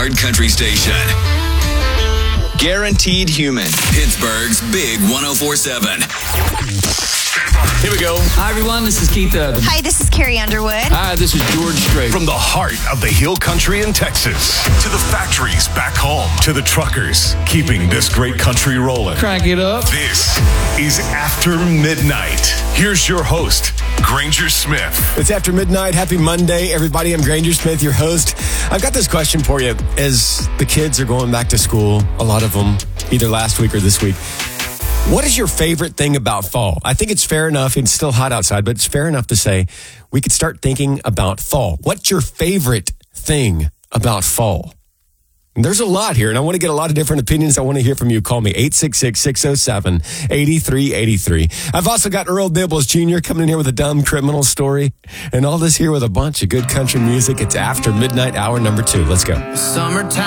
iHeart Country Station. Guaranteed Human. Pittsburgh's Big 104.7. Here we go. Hi, everyone. This is Keith Urban. Hi, this is Carrie Underwood. Hi, this is George Strait. From the heart of the Hill Country in Texas to the factories back home to the truckers keeping this great country rolling. Crank it up. This is After Midnight. Here's your host, Granger Smith. It's After Midnight. Happy Monday, everybody. I'm Granger Smith, your host. I've got this question for you. As the kids are going back to school, a lot of them, either last week or this week, what is your favorite thing about fall? I think it's fair enough. It's still hot outside, but it's fair enough to say we could start thinking about fall. What's your favorite thing about fall? And there's a lot here, and I want to get a lot of different opinions. I want to hear from you. Call me, 866-607-8383. I've also got Earl Dibbles Jr. coming in here with a dumb criminal story, and all this here with a bunch of good country music. It's After Midnight, hour number 2. Let's go. Summertime.